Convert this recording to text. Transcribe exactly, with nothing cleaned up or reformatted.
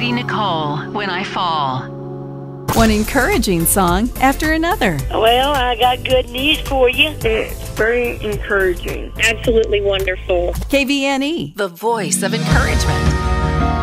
Katie Nicole, When I Fall. One encouraging song after another. Well, I got good news for you. It's very encouraging. Absolutely wonderful. K V N E, The voice of encouragement.